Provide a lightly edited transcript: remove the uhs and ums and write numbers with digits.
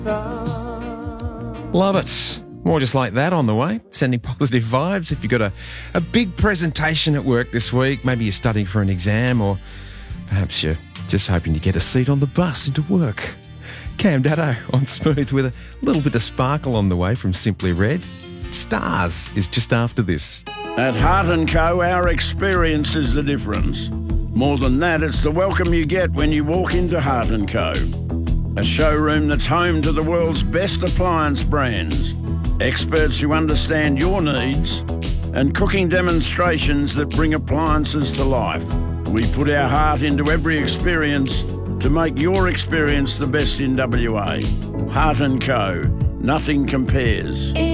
Love it. More just like that on the way, sending positive vibes. If you've got a big presentation at work this week, maybe you're studying for an exam, or perhaps you're just hoping to get a seat on the bus into work. Cam Daddo on Smooth with a little bit of sparkle on the way from Simply Red. Stars is just after this. At Heart & Co, our experience is the difference. More than that, it's the welcome you get when you walk into Heart & Co. A showroom that's home to the world's best appliance brands, experts who understand your needs, and cooking demonstrations that bring appliances to life. We put our heart into every experience to make your experience the best in WA. Heart & Co. Nothing compares.